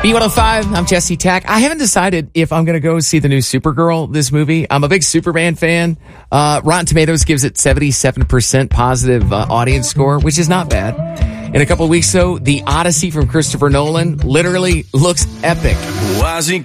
B105, I'm Jesse Tack. I haven't decided if I'm going to go see the new Supergirl, this movie. I'm a big Superman fan. Rotten Tomatoes gives it 77% positive audience score, which is not bad. In a couple of weeks, though, The Odyssey from Christopher Nolan literally looks epic. Why's he